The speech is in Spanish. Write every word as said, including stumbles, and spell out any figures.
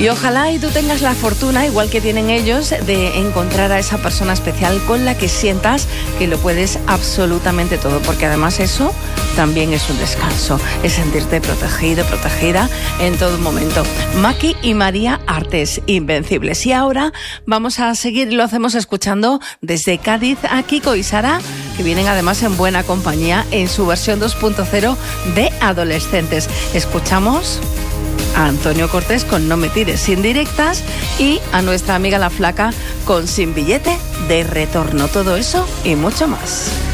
Y ojalá y tú tengas la fortuna, igual que tienen ellos, de encontrar a esa persona especial con la que sientas que lo puedes absolutamente todo, porque además eso también es un descanso, es sentirte protegido, protegida en todo momento. Maki y María Artes, Invencibles. Y ahora vamos a seguir, lo hacemos escuchando desde Cádiz a Kiko y Sara, que vienen además en buena compañía en su versión dos punto cero de Adolescentes. Escuchamos a Antonio Cortés con No me tires indirectas y a nuestra amiga La Flaca con Sin billete de retorno. Todo eso y mucho más.